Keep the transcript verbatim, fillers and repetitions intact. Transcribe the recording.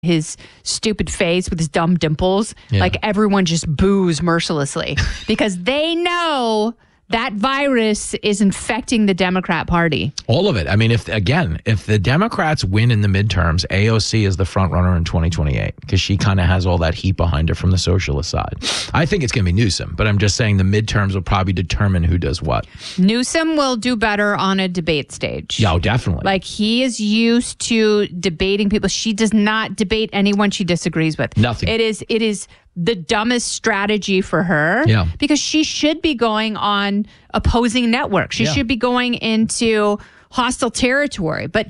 his stupid face with his dumb dimples, Yeah. like everyone just boos mercilessly because they know that virus is infecting the Democrat Party. All of it. I mean, if again, if the Democrats win in the midterms, A O C is the front runner in twenty twenty-eight because she kind of has all that heat behind her from the socialist side. I think it's going to be Newsom, but I'm just saying the midterms will probably determine who does what. Newsom will do better on a debate stage. Yeah, oh, definitely. Like he is used to debating people. She does not debate anyone she disagrees with. Nothing. It is it is the dumbest strategy for her. Yeah. Because she should be going on opposing networks. She Yeah. should be going into hostile territory. But